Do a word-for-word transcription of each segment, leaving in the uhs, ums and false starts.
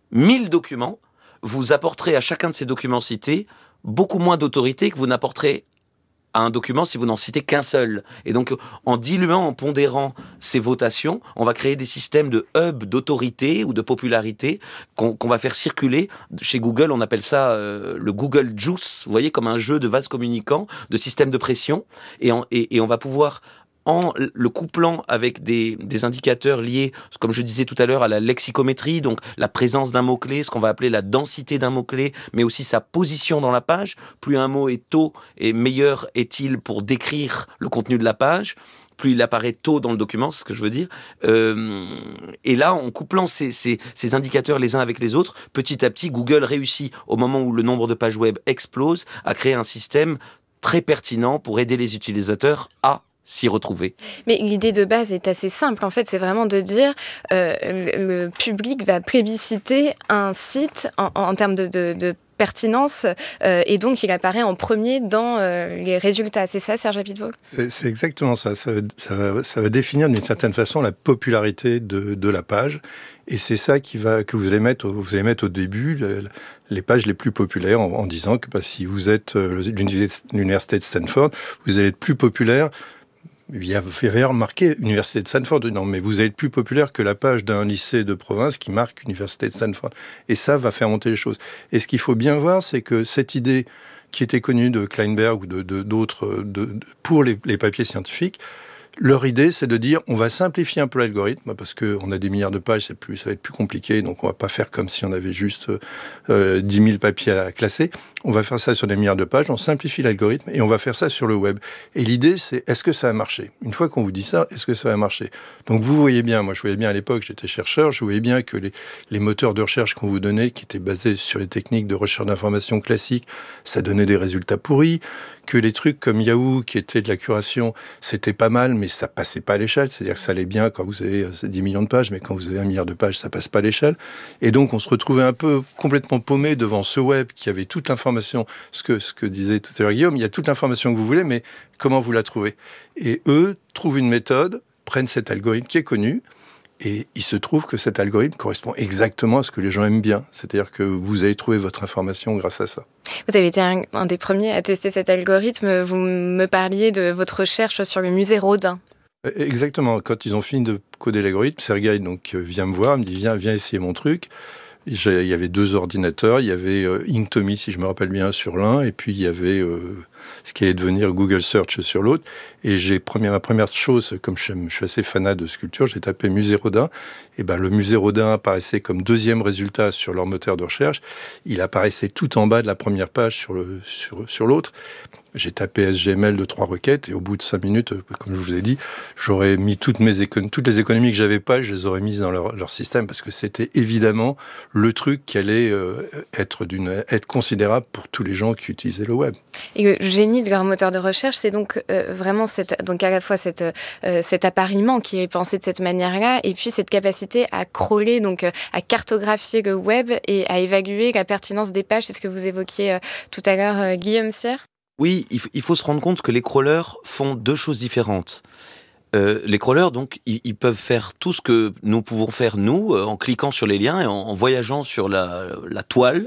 mille documents, vous apporterez à chacun de ces documents cités beaucoup moins d'autorité que vous n'apporterez à un document si vous n'en citez qu'un seul. Et donc, en diluant, en pondérant ces votations, on va créer des systèmes de hub d'autorité ou de popularité qu'on, qu'on va faire circuler. Chez Google, on appelle ça euh, le Google Juice, vous voyez, comme un jeu de vases communicants, de système de pression. Et, en, et, et on va pouvoir, en le couplant avec des, des indicateurs liés, comme je disais tout à l'heure, à la lexicométrie, donc la présence d'un mot-clé, ce qu'on va appeler la densité d'un mot-clé, mais aussi sa position dans la page. Plus un mot est tôt, et meilleur est-il pour décrire le contenu de la page, plus il apparaît tôt dans le document, c'est ce que je veux dire. Euh, et là, en couplant ces, ces, ces indicateurs les uns avec les autres, petit à petit, Google réussit, au moment où le nombre de pages web explose, à créer un système très pertinent pour aider les utilisateurs à s'y retrouver. Mais l'idée de base est assez simple. En fait, c'est vraiment de dire euh, le, le public va plébisciter un site en, en termes de, de, de pertinence euh, et donc il apparaît en premier dans euh, les résultats. C'est ça, Serge Abiteboul ? c'est, c'est exactement ça. Ça va, ça, va, ça va définir d'une certaine façon la popularité de, de la page. Et c'est ça qui va, que vous allez mettre, vous allez mettre au début le, les pages les plus populaires en, en disant que bah, si vous êtes euh, l'université de Stanford, vous allez être plus populaire. Il y avait remarqué Université de Stanford. Non, mais vous allez être plus populaire que la page d'un lycée de province qui marque Université de Stanford. Et ça va faire monter les choses. Et ce qu'il faut bien voir, c'est que cette idée qui était connue de Kleinberg ou de, de, d'autres de, de, pour les, les papiers scientifiques, leur idée, c'est de dire on va simplifier un peu l'algorithme parce qu'on a des milliards de pages, c'est plus, ça va être plus compliqué, donc on va pas faire comme si on avait juste euh, dix mille papiers à classer. On va faire ça sur des milliards de pages, on simplifie l'algorithme et on va faire ça sur le web. Et l'idée, c'est est-ce que ça va marcher ? Une fois qu'on vous dit ça, est-ce que ça va marcher ? Donc vous voyez bien, moi je voyais bien à l'époque, j'étais chercheur, je voyais bien que les, les moteurs de recherche qu'on vous donnait, qui étaient basés sur les techniques de recherche d'information classiques, ça donnait des résultats pourris, que les trucs comme Yahoo, qui étaient de la curation, c'était pas mal, mais ça passait pas à l'échelle. C'est-à-dire que ça allait bien quand vous avez dix millions de pages, mais quand vous avez un milliard de pages, ça passe pas à l'échelle. Et donc, on se retrouvait un peu complètement paumé devant ce web qui avait toute l'information, ce que, ce que disait tout à l'heure Guillaume, il y a toute l'information que vous voulez, mais comment vous la trouvez ? Et eux trouvent une méthode, prennent cet algorithme qui est connu, et il se trouve que cet algorithme correspond exactement à ce que les gens aiment bien. C'est-à-dire que vous allez trouver votre information grâce à ça. Vous avez été un, un des premiers à tester cet algorithme. Vous me parliez de votre recherche sur le musée Rodin. Exactement. Quand ils ont fini de coder l'algorithme, Sergueï donc vient me voir, me dit viens, viens essayer mon truc. J'ai, il y avait deux ordinateurs, il y avait euh, Inktomi, si je me rappelle bien, sur l'un, et puis il y avait euh, ce qui allait devenir Google Search sur l'autre. Et j'ai première, ma première chose, comme je, je suis assez fanat de sculpture, j'ai tapé musée Rodin. Et ben le musée Rodin apparaissait comme deuxième résultat sur leur moteur de recherche. Il apparaissait tout en bas de la première page sur le sur sur l'autre. J'ai tapé S G M L de trois requêtes et au bout de cinq minutes, comme je vous ai dit, j'aurais mis toutes mes économies, toutes les économies que j'avais pas, je les aurais mises dans leur, leur système parce que c'était évidemment le truc qui allait euh, être d'une être considérable pour tous les gens qui utilisaient le web. Et le génie de leur moteur de recherche, c'est donc euh, vraiment cette, donc à la fois cette, euh, cet appariement qui est pensé de cette manière-là, et puis cette capacité à crawler, donc euh, à cartographier le web et à évaluer la pertinence des pages. C'est ce que vous évoquiez euh, tout à l'heure, euh, Guillaume Sierre. Oui, il, f- il faut se rendre compte que les crawlers font deux choses différentes. Euh, les crawlers, donc, ils, ils peuvent faire tout ce que nous pouvons faire, nous, euh, en cliquant sur les liens et en, en voyageant sur la, la toile.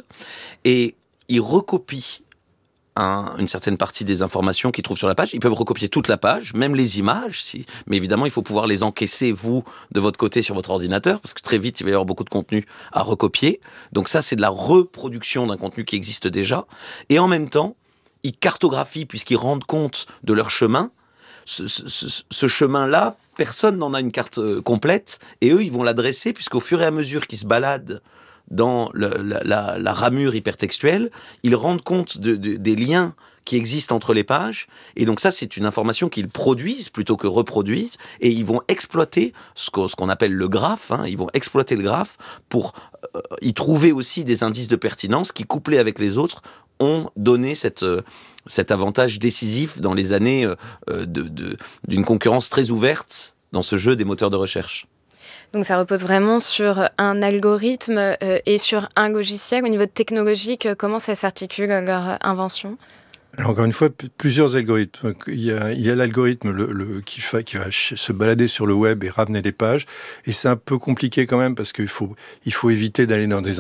Et ils recopient un, une certaine partie des informations qu'ils trouvent sur la page. Ils peuvent recopier toute la page, même les images. Si, mais évidemment, il faut pouvoir les encaisser, vous, de votre côté, sur votre ordinateur, parce que très vite, il va y avoir beaucoup de contenu à recopier. Donc ça, c'est de la reproduction d'un contenu qui existe déjà. Et en même temps, ils cartographient, puisqu'ils rendent compte de leur chemin. Ce, ce, ce chemin-là, personne n'en a une carte euh, complète, et eux, ils vont l'adresser, puisqu'au fur et à mesure qu'ils se baladent dans le, la, la, la ramure hypertextuelle, ils rendent compte de, de, des liens qui existent entre les pages, et donc ça, c'est une information qu'ils produisent plutôt que reproduisent, et ils vont exploiter ce qu'on, ce qu'on appelle le graphe, hein, ils vont exploiter le graphe pour euh, y trouver aussi des indices de pertinence qui, couplés avec les autres, ont donné cette, euh, cet avantage décisif dans les années euh, de, de, d'une concurrence très ouverte dans ce jeu des moteurs de recherche. Donc ça repose vraiment sur un algorithme euh, et sur un logiciel. Au niveau technologique, comment ça s'articule leur invention ? Alors encore une fois, p- plusieurs algorithmes. Il y a, il y a l'algorithme le, le, qui, fa, qui va ch- se balader sur le web et ramener des pages. Et c'est un peu compliqué quand même parce qu'il faut, il faut éviter d'aller dans des